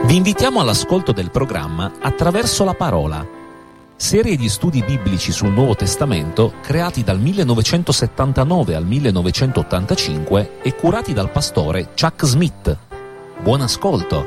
Vi invitiamo all'ascolto del programma Attraverso la Parola, serie di studi biblici sul Nuovo Testamento creati dal 1979 al 1985 e curati dal pastore Chuck Smith. Buon ascolto!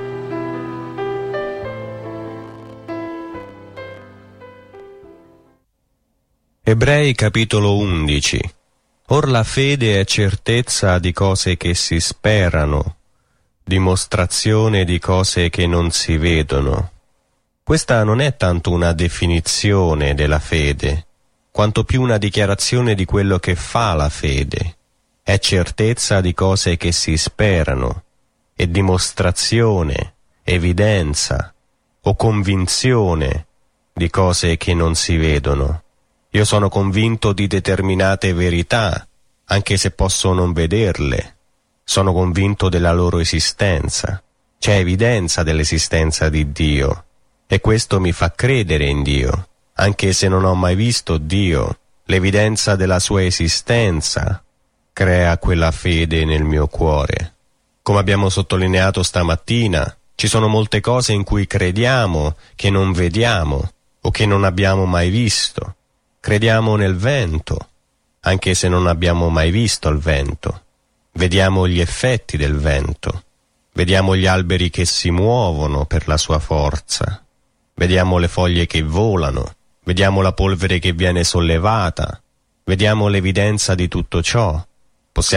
Ebrei capitolo 11. Or la fede è certezza di cose che si sperano, dimostrazione di cose che non si vedono. Questa non è tanto una definizione della fede, quanto più una dichiarazione di quello che fa la fede. È certezza di cose che si sperano, e dimostrazione, evidenza o convinzione di cose che non si vedono. Io sono convinto di determinate verità, anche se posso non vederle. Sono convinto della loro esistenza. C'è evidenza dell'esistenza di Dio, e questo mi fa credere in Dio, anche se non ho mai visto Dio. L'evidenza della sua esistenza crea quella fede nel mio cuore. Come abbiamo sottolineato stamattina, ci sono molte cose in cui crediamo che non vediamo o che non abbiamo mai visto. Crediamo nel vento, anche se non abbiamo mai visto il vento. Vediamo gli effetti del vento. Vediamo gli alberi che si muovono per la sua forza. Vediamo le foglie che volano. Vediamo la polvere che viene sollevata. Vediamo l'evidenza di tutto ciò.